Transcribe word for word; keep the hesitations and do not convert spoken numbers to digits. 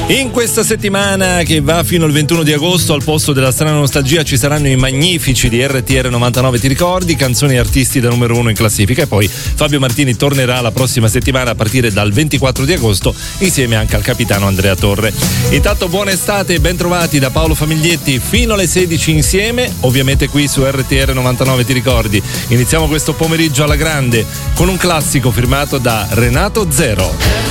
In questa settimana che va fino al ventuno di agosto, al posto della strana nostalgia ci saranno i magnifici di R T R novantanove, ti ricordi? Canzoni e artisti da numero uno in classifica. E poi Fabio Martini tornerà la prossima settimana a partire dal ventiquattro di agosto insieme anche al capitano Andrea Torre. Intanto buona estate e ben trovati da Paolo Famiglietti fino alle sedici insieme, ovviamente qui su R T R novantanove, ti ricordi? Iniziamo questo pomeriggio alla grande con un classico firmato da Renato Zero.